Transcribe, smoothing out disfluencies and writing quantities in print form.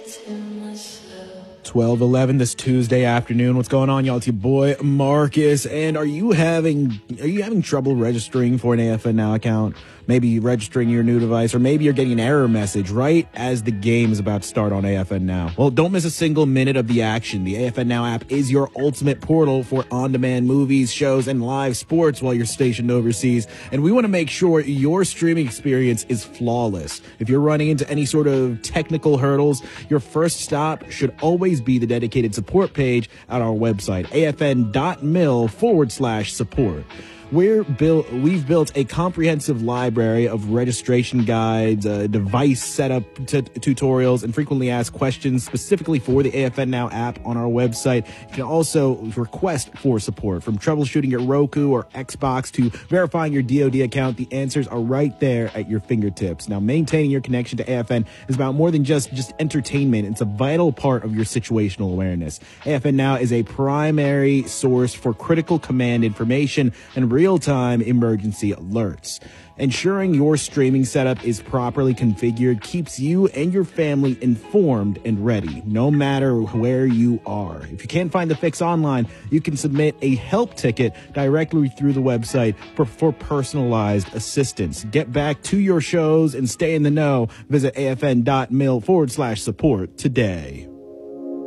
12:11 this Tuesday afternoon. What's going on, y'all? It's your boy Marcus. And are you having trouble registering for an AFN Now account? Maybe registering your new device, or maybe you're getting an error message right as the game is about to start on AFN Now. Well, don't miss a single minute of the action. The AFN Now app is your ultimate portal for on-demand movies, shows, and live sports while you're stationed overseas. And we want to make sure your streaming experience is flawless. If you're running into any sort of technical hurdles, your first stop should always be the dedicated support page at our website, afn.mil/support. We've built a comprehensive library of registration guides, device setup tutorials, and frequently asked questions specifically for the AFN Now app on our website. You can also request for support, from troubleshooting your Roku or Xbox to verifying your DoD account. The answers are right there at your fingertips. Now, maintaining your connection to AFN is about more than just entertainment. It's a vital part of your situational awareness. AFN Now is a primary source for critical command information and real-time emergency alerts. Ensuring your streaming setup is properly configured keeps you and your family informed and ready, no matter where you are. If you can't find the fix online, you can submit a help ticket directly through the website for personalized assistance. Get back to your shows and stay in the know. Visit afn.mil/support today.